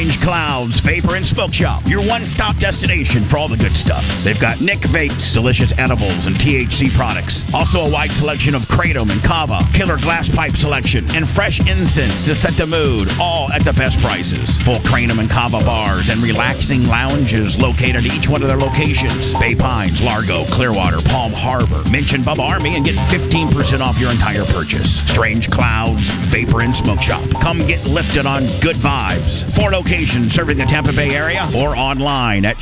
Strange Clouds Vapor and Smoke Shop, your one-stop destination for all the good stuff. They've got Nick Vapes, delicious edibles and THC products. Also a wide selection of Kratom and Kava, killer glass pipe selection, and fresh incense to set the mood, all at the best prices. Full Kratom and Kava bars and relaxing lounges located at each one of their locations. Bay Pines, Largo, Clearwater, Palm Harbor. Mention Bubba Army and get 15% off your entire purchase. Strange Clouds Vapor and Smoke Shop. Come get lifted on good vibes. 4 locations serving the Tampa Bay area or online at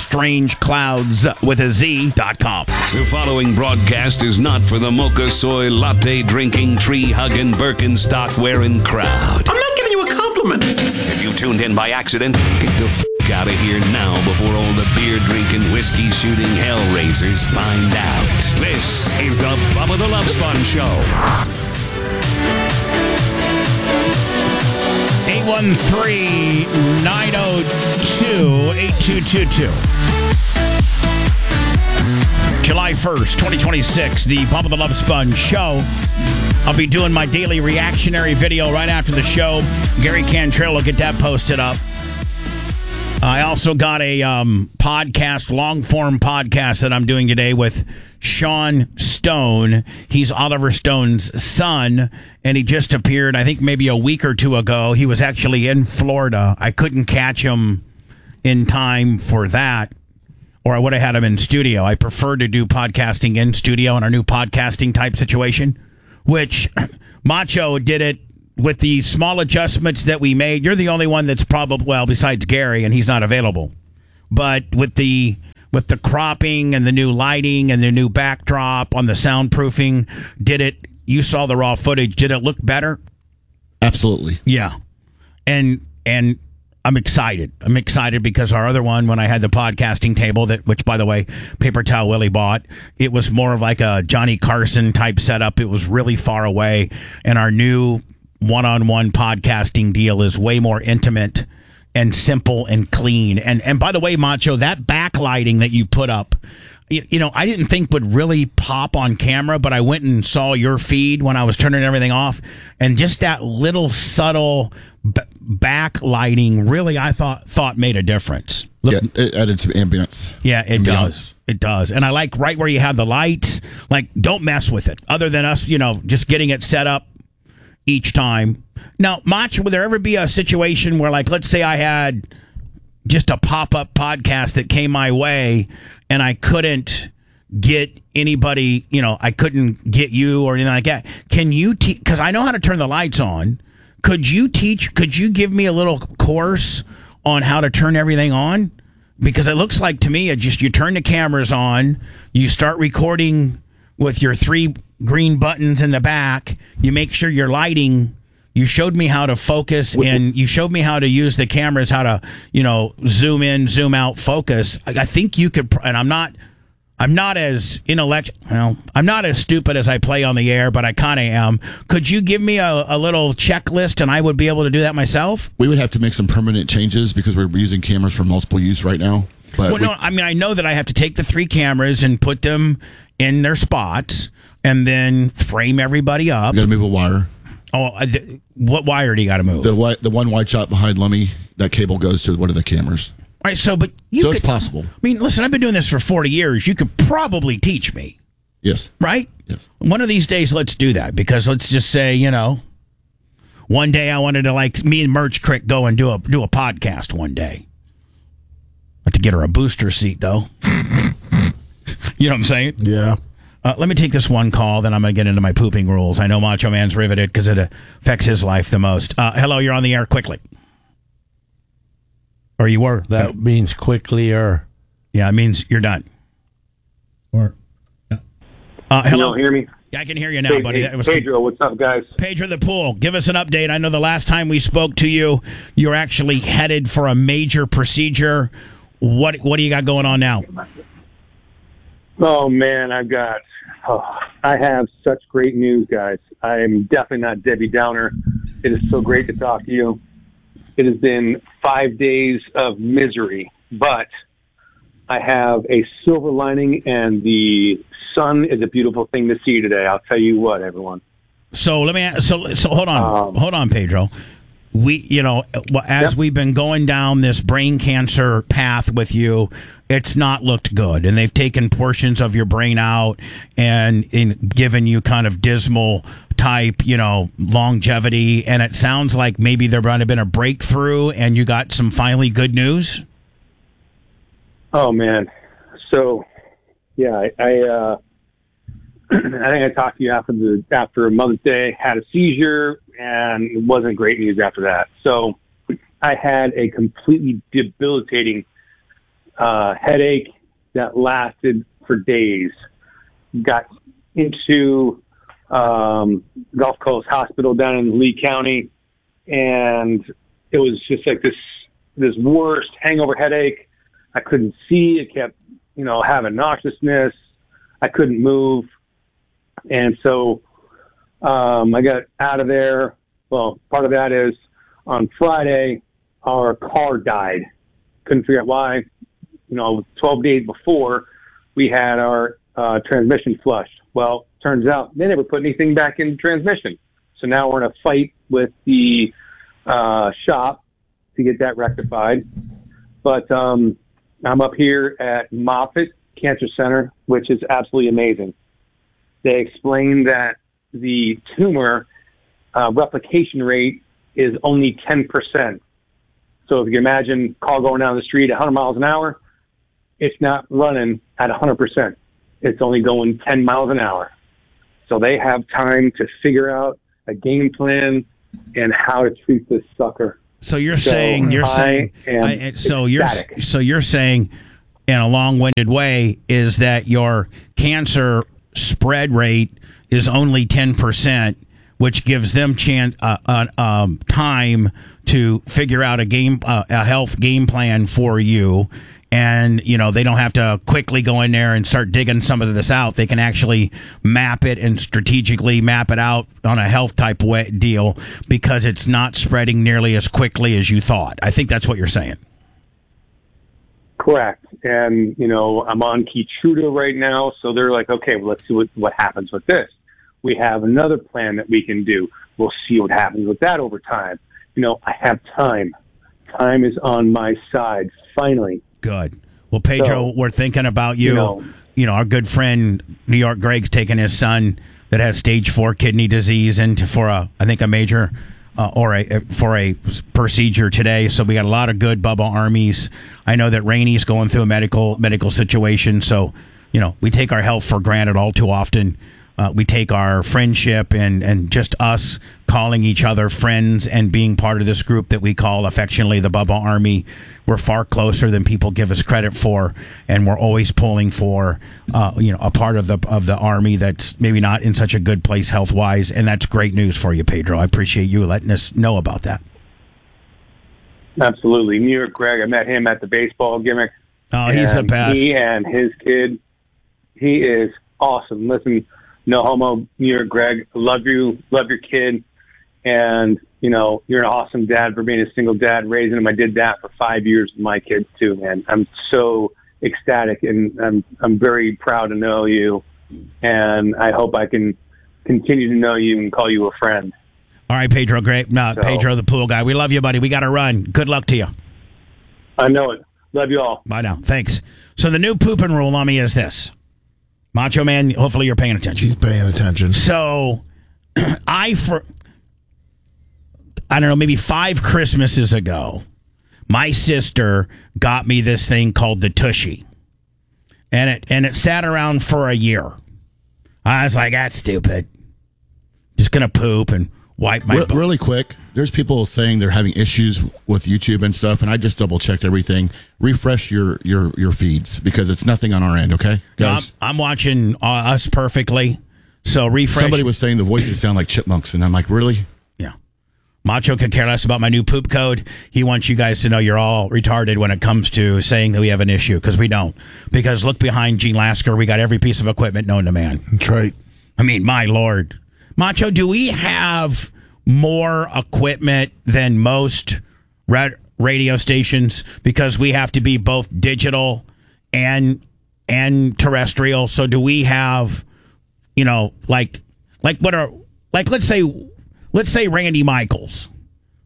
shopstrangeclouds.com. The following broadcast is not for the mocha soy latte drinking, tree hugging, Birkenstock wearing crowd. I'm not giving you a compliment. If you tuned in by accident, get the out of here now before all the beer drinking, whiskey shooting hellraisers find out. This is the Bubba the Love Sponge Show. 813-902-8222. July 1st, 2026, the Bubba the Love Sponge Show. I'll be doing my daily reactionary video right after the show. Gary Cantrell will get that posted up. I also got a podcast, long-form podcast that I'm doing today with Sean Stone. He's Oliver Stone's son, and he just appeared, I think, maybe a week or two ago. He was actually in Florida. I couldn't catch him in time for that, or I would have had him in studio. I prefer to do podcasting in studio in our new podcasting type situation, which Macho did it with the small adjustments that we made. You're the only one that's probably, well, besides Gary, and he's not available. But with the cropping and the new lighting and the new backdrop on the soundproofing, you saw the raw footage, did it look better? Absolutely. Yeah. And I'm excited. I'm excited because our other one, when I had the podcasting table, which, by the way, Paper Towel Willie bought, it was more of like a Johnny Carson type setup. It was really far away. And our new one-on-one podcasting deal is way more intimate and simple and clean. And by the way, Macho, that backlighting that you put up, you know, I didn't think would really pop on camera, but I went and saw your feed when I was turning everything off, and just that little subtle backlighting really, I thought made a difference. Look, yeah, it added some ambience. Yeah, it does. It does. And I like right where you have the lights, like, don't mess with it. Other than us, you know, just getting it set up each time. Now, Mach, would there ever be a situation where, like, let's say I had just a pop-up podcast that came my way and I couldn't get anybody, you know, I couldn't get you or anything like that. Can you teach? Because I know how to turn the lights on. Could you give me a little course on how to turn everything on? Because it looks like to me, you turn the cameras on, you start recording with your 3 green buttons in the back, you make sure your lighting, you showed me how to focus, and you showed me how to use the cameras, how to, you know, zoom in, zoom out, focus. I think you could, and I'm not as I'm not as stupid as I play on the air, but I kind of am. Could you give me a little checklist and I would be able to do that myself? We would have to make some permanent changes because we're using cameras for multiple use right now. But I know that I have to take the 3 cameras and put them in their spots and then frame everybody up. You got to move a wire. Oh, what wire do you got to move? The one wide shot behind Lummy, that cable goes to one of the cameras. All right, so it's possible. I mean, listen, I've been doing this for 40 years. You could probably teach me. Yes. Right? Yes. One of these days, let's do that, because let's just say, you know, one day I wanted to, like, me and Merch Crick go and do a podcast one day. I have to get her a booster seat, though. You know what I'm saying? Yeah. Let me take this one call, then I'm going to get into my pooping rules. I know Macho Man's riveted because it affects his life the most. Hello, you're on the air quickly. Or you were. That means quickly or... Yeah, it means you're done. Or... hello? Can you hear me? Yeah, I can hear you now, buddy. That was Pedro, what's up, guys? Pedro the Pool, give us an update. I know the last time we spoke to you, you were actually headed for a major procedure. What do you got going on now? Oh, man, I have such great news, guys. I am definitely not Debbie Downer. It is so great to talk to you. It has been 5 days of misery, but I have a silver lining, and the sun is a beautiful thing to see today. I'll tell you what, everyone. So let me. So hold on, Pedro. as we've been going down this brain cancer path with you, it's not looked good. And they've taken portions of your brain out and given you kind of dismal type, longevity. And it sounds like maybe there might have been a breakthrough and you got some finally good news. Oh, man. So, yeah, I think I talked to you after Mother's Day, had a seizure, and it wasn't great news after that. So I had a completely debilitating headache that lasted for days. Got into Gulf Coast Hospital down in Lee County, and it was just like this worst hangover headache. I couldn't see. I kept, having nauseousness. I couldn't move. And so I got out of there. Well, part of that is on Friday, our car died. Couldn't figure out why. 12 days before, we had our transmission flushed. Well, turns out they never put anything back in the transmission. So now we're in a fight with the shop to get that rectified. But I'm up here at Moffitt Cancer Center, which is absolutely amazing. They explained that the tumor replication rate is only 10%. So if you imagine a car going down the street at 100 miles an hour, it's not running at 100%. It's only going 10 miles an hour. So they have time to figure out a game plan and how to treat this sucker. So you're saying in a long-winded way is that your cancer spread rate is only 10%, which gives them time to figure out a health game plan for you. And, they don't have to quickly go in there and start digging some of this out. They can actually map it and strategically map it out on a health type deal because it's not spreading nearly as quickly as you thought. I think that's what you're saying. Correct. And, I'm on Keytruda right now. So they're like, okay, well, let's see what happens with this. We have another plan that we can do. We'll see what happens with that over time. I have time. Time is on my side, finally. Good. Well, Pedro, we're thinking about you. Our good friend, New York Greg's taking his son that has stage 4 kidney disease for a major for a procedure today. So we got a lot of good Bubba Armies. I know that Rainey's going through a medical situation. So, we take our health for granted all too often. We take our friendship and just us calling each other friends and being part of this group that we call affectionately the Bubba Army. We're far closer than people give us credit for, and we're always pulling for, a part of the Army that's maybe not in such a good place health-wise, and that's great news for you, Pedro. I appreciate you letting us know about that. Absolutely. New York Greg, I met him at the baseball gimmick. Oh, he's the best. He and his kid, he is awesome. Listen, no homo, New York Greg. Love you, love your kid. And, you're an awesome dad for being a single dad, raising him. I did that for 5 years with my kids too, man. I'm so ecstatic, and I'm very proud to know you. And I hope I can continue to know you and call you a friend. All right, Pedro, great. Pedro, the pool guy. We love you, buddy. We got to run. Good luck to you. I know it. Love you all. Bye now. Thanks. So the new pooping rule on me is this. Macho Man, hopefully you're paying attention. He's paying attention. So I don't know, maybe 5 Christmases ago, my sister got me this thing called the Tushy. And it sat around for a year. I was like, that's stupid. Just going to poop and wipe my butt. Really quick, there's people saying they're having issues with YouTube and stuff, and I just double-checked everything. Refresh your feeds, because it's nothing on our end, okay, guys? No, I'm watching us perfectly, so refresh. Somebody was saying the voices sound like chipmunks, and I'm like, really? Yeah. Macho could care less about my new poop code. He wants you guys to know you're all retarded when it comes to saying that we have an issue, because we don't. Because look behind Gene Lasker, we got every piece of equipment known to man. That's right. I mean, my Lord. Macho, do we have more equipment than most radio stations, because we have to be both digital and terrestrial? So do we have, let's say Randy Michaels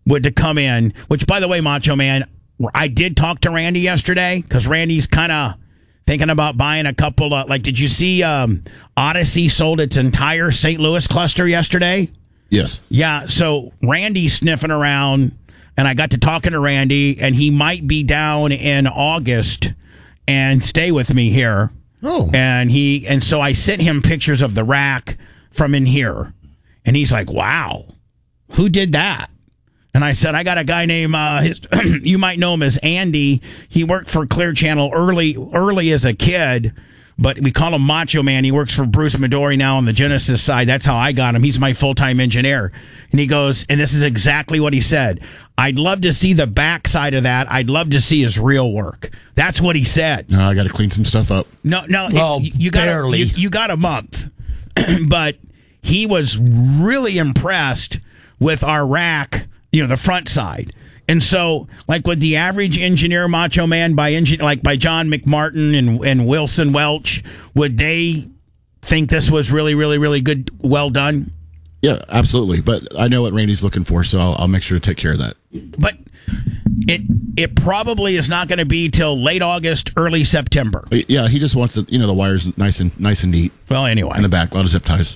would to come in, which, by the way, Macho Man, I did talk to Randy yesterday because Randy's kind of thinking about buying a couple of, like, did you see Odyssey sold its entire St. Louis cluster yesterday? Yes. Yeah, so Randy's sniffing around, and I got to talking to Randy, and he might be down in August and stay with me here. Oh. And so I sent him pictures of the rack from in here, and he's like, wow, who did that? And I said, I got a guy named, you might know him as Andy. He worked for Clear Channel early as a kid, but we call him Macho Man. He works for Bruce Midori now on the Genesis side. That's how I got him. He's my full-time engineer. And he goes, and this is exactly what he said, I'd love to see the backside of that. I'd love to see his real work. That's what he said. No, I got to clean some stuff up. No, Oh, you got barely. you got a month. But he was really impressed with our rack, the front side. And so, like, with the average engineer, Macho Man, by John McMartin and Wilson Welch, would they think this was really, really, really good, well done? Yeah, absolutely. But I know what Randy's looking for, so I'll make sure to take care of that. But it probably is not going to be till late August, early September. Yeah, he just wants the wires nice and neat. Well, anyway, in the back, a lot of zip ties.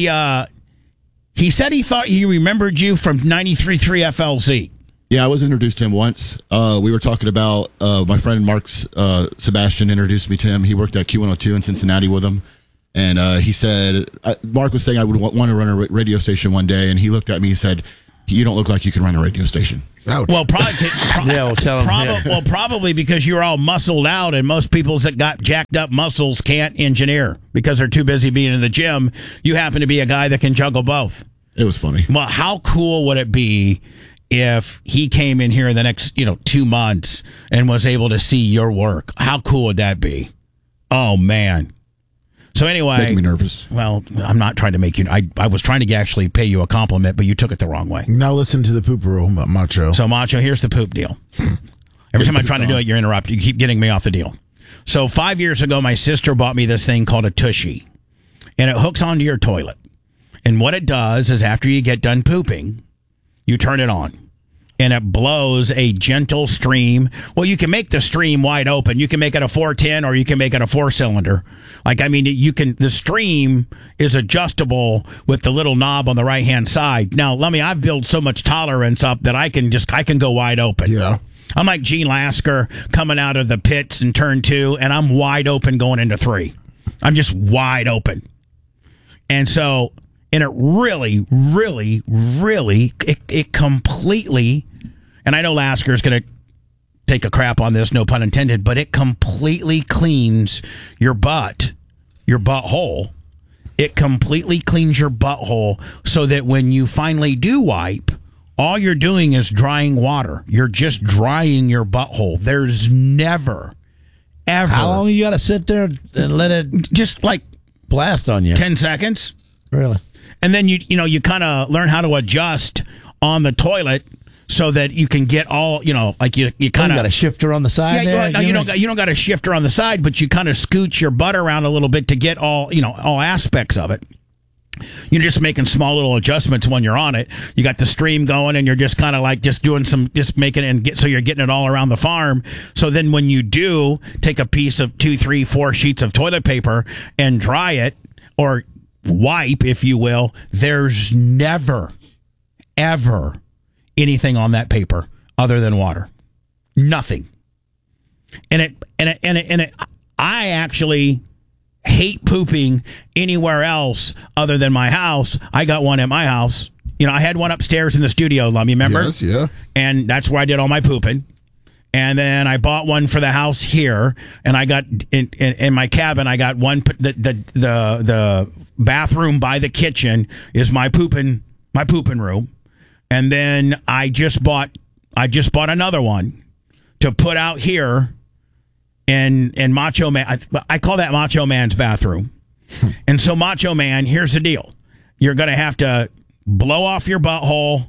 He said he thought he remembered you from 93.3 FLZ. Yeah, I was introduced to him once. We were talking about my friend Mark's Sebastian introduced me to him. He worked at Q102 in Cincinnati with him. And he said, Mark was saying I would want to run a radio station one day. And he looked at me and said, you don't look like you can run a radio station. Ouch. Well, probably, Yeah, we'll tell him, yeah. well, probably because you're all muscled out, and most people that got jacked up muscles can't engineer because they're too busy being in the gym. You happen to be a guy that can juggle both. It was funny. Well, how cool would it be if he came in here in the next 2 months and was able to see your work? How cool would that be? Oh, man. So anyway, Making me nervous. Well, I'm not trying to make you. I was trying to actually pay you a compliment, but you took it the wrong way. Now listen to the poop rule, Macho. So Macho, here's the poop deal. Every time I'm trying to do it, you're interrupted. You keep getting me off the deal. So 5 years ago, my sister bought me this thing called a Tushy, and it hooks onto your toilet. And what it does is after you get done pooping, you turn it on. And it blows a gentle stream. Well, you can make the stream wide open. You can make it a 410 or you can make it a 4-cylinder. The stream is adjustable with the little knob on the right-hand side. Now, I've built so much tolerance up that I can go wide open. Yeah. I'm like Gene Lasker coming out of the pits in turn 2, and I'm wide open going into 3. I'm just wide open. And so, and it really, really, really, it completely, and I know Lasker's going to take a crap on this, no pun intended, but it completely cleans your butthole. It completely cleans your butthole so that when you finally do wipe, all you're doing is drying water. You're just drying your butthole. There's never, ever. How long you got to sit there and let it just like blast on you? 10 seconds. Really? And then you kind of learn how to adjust on the toilet so that you can get all, you kind of got a shifter on the side there? you don't got a shifter on the side, but you kind of scooch your butt around a little bit to get all aspects of it. You're just making small little adjustments when you're on it. You got the stream going, and you're just kind of like just making it so you're getting it all around the farm. So then when you do take a piece of 2, 3, 4 sheets of toilet paper and dry it or wipe, if you will, there's never, ever anything on that paper other than water. Nothing. And I actually hate pooping anywhere else other than my house. I got one at my house. I had one upstairs in the studio, Lum, you remember? Yes, yeah. And that's where I did all my pooping. And then I bought one for the house here, and I got in my cabin. I got one. The bathroom by the kitchen is my pooping room, and then I just bought another one to put out here. And Macho Man, I call that Macho Man's bathroom. And so Macho Man, here's the deal: you're going to have to blow off your butthole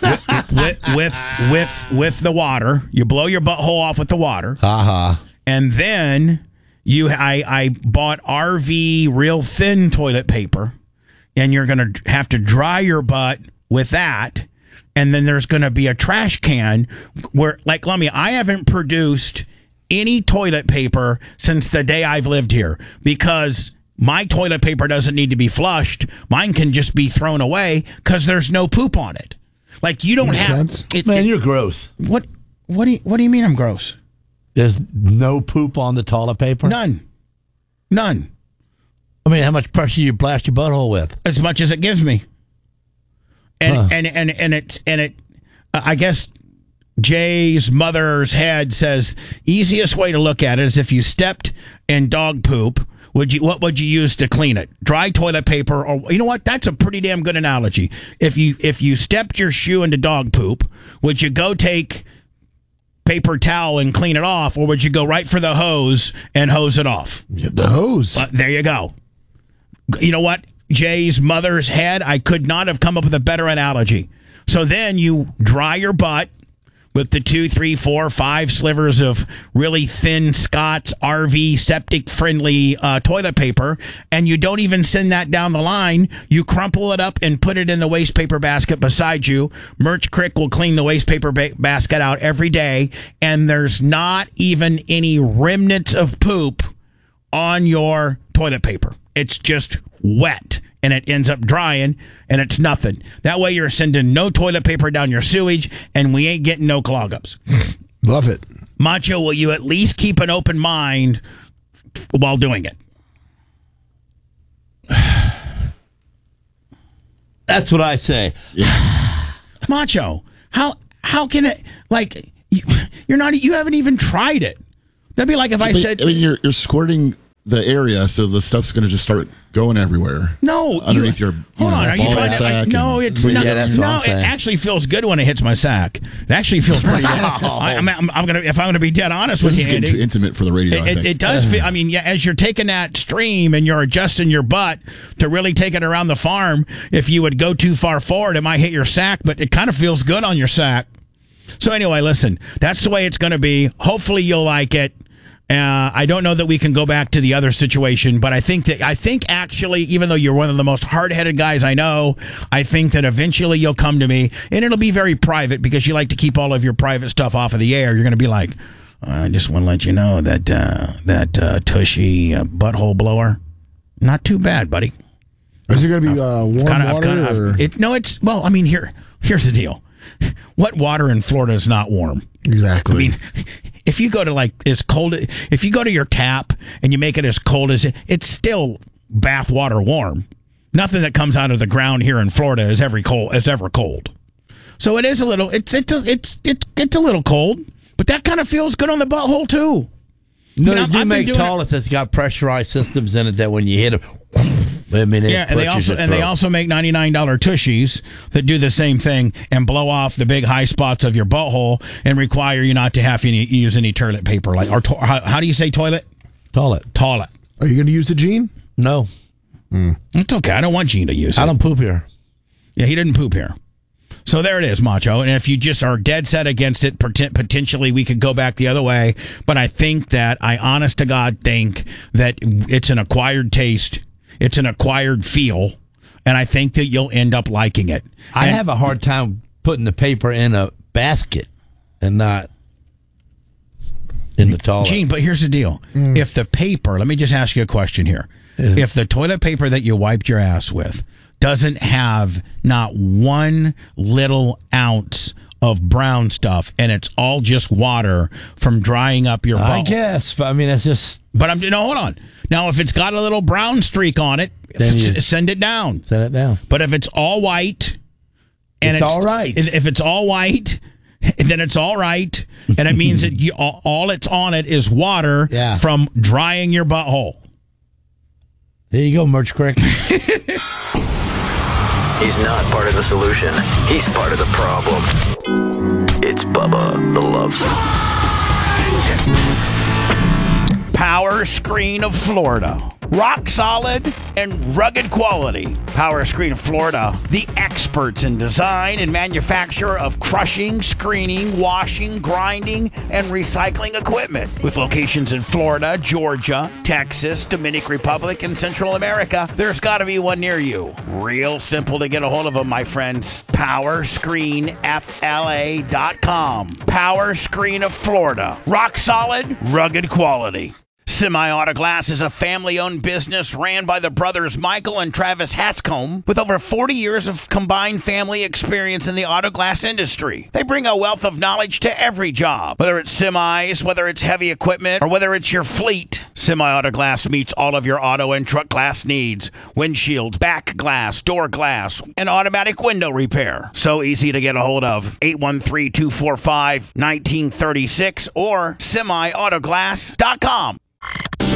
with the water. You blow your butthole off with the water. And then I bought RV real thin toilet paper, and you're going to have to dry your butt with that. and then there's going to be a trash can where, like, let me, I haven't produced any toilet paper since the day I've lived here because my toilet paper doesn't need to be flushed. Mine can just be thrown away because there's no poop on it. Like, you don't Makes have... sense. Man, you're gross. What do you mean I'm gross? There's no poop on the toilet paper? None. I mean, how much pressure you blast your butthole with? As much as it gives me. And I guess Jay's mother's head says easiest way to look at it is if you stepped in dog poop, what would you use to clean it? Dry toilet paper, or you know what? That's a pretty damn good analogy. If you stepped your shoe into dog poop, would you go take paper towel and clean it off, or would you go right for the hose and hose it off? Yeah, the hose. There you go. You know what? Jay's mother's head, I could not have come up with a better analogy. So then you dry your butt with the 2, 3, 4, 5 slivers of really thin Scott's RV septic-friendly toilet paper, and you don't even send that down the line. You crumple it up and put it in the waste paper basket beside you. Merch Crick will clean the waste paper basket out every day, and there's not even any remnants of poop on your toilet paper. It's just wet, and it ends up drying, and it's nothing. That way you're sending no toilet paper down your sewage, and we ain't getting no clog-ups. Love it. Macho, will you at least keep an open mind while doing it? That's what I say. Macho, how can it, like, you haven't even tried it. That'd be like if I said... I mean, you're squirting the area, so the stuff's going to just start going everywhere. No, underneath your hold on. Are you trying to? No, it's not. Yeah, that's what I'm it saying. actually feels good when it hits my sack. It actually feels pretty good. I'm gonna, if I'm gonna be dead honest This with is you, getting Andy, too intimate for the radio. I think. it does feel. I mean, yeah, as you're taking that stream and you're adjusting your butt to really take it around the farm, if you would go too far forward, it might hit your sack, but it kind of feels good on your sack. So anyway, listen, that's the way it's going to be. Hopefully you'll like it. I don't know that we can go back to the other situation, but I think actually, even though you're one of the most hard-headed guys I know, I think that eventually you'll come to me, and it'll be very private because you like to keep all of your private stuff off of the air. You're going to be like, I just want to let you know that Tushy butthole blower, not too bad, buddy. Is it going to be warm water? Well, I mean, here's the deal. What water in Florida is not warm? Exactly. I mean, if you go to if you go to your tap and you make it as cold as it's still bath water warm. Nothing that comes out of the ground here in Florida is ever cold. So it is a little. It's a little cold, but that kind of feels good on the butthole too. No, they do make toilets that's got pressurized systems in it that when you hit them, I mean, they also make $99 tushies that do the same thing and blow off the big high spots of your butthole and require you not to have to use any toilet paper. How do you say toilet? Toilet. Are you going to use the Gene? No. It's okay. I don't want Gene to use it. I don't poop here. Yeah, he didn't poop here. So there it is, Macho. And if you just are dead set against it, potentially we could go back the other way. But I honest to God think that it's an acquired taste. It's an acquired feel. And I think that you'll end up liking it. I have a hard time putting the paper in a basket and not in the toilet. Gene, but here's the deal. If the paper, let me just ask you a question here. If the toilet paper that you wiped your ass with doesn't have not one little ounce of brown stuff, and it's all just water from drying up your ball. I guess. I mean, it's just... But hold on. Now, if it's got a little brown streak on it, send it down. Send it down. But if it's all white... and it's all right. If it's all white... then it's all right, and it means that all it's on it is water from drying your butthole. There you go, Merch Crick. He's not part of the solution. He's part of the problem. It's Bubba the Love Sponge. Power Screen of Florida. Rock solid and rugged quality. Power Screen of Florida, the experts in design and manufacture of crushing, screening, washing, grinding, and recycling equipment. With locations in Florida, Georgia, Texas, Dominican Republic, and Central America, there's got to be one near you. Real simple to get a hold of them, my friends. PowerscreenFLA.com. Power Screen of Florida. Rock solid, rugged quality. Semi-Auto Glass is a family-owned business ran by the brothers Michael and Travis Hanscom with over 40 years of combined family experience in the auto glass industry. They bring a wealth of knowledge to every job, whether it's semis, whether it's heavy equipment, or whether it's your fleet. Semi-Auto Glass meets all of your auto and truck glass needs. Windshields, back glass, door glass, and automatic window repair. So easy to get a hold of. 813-245-1936 or semiautoglass.com.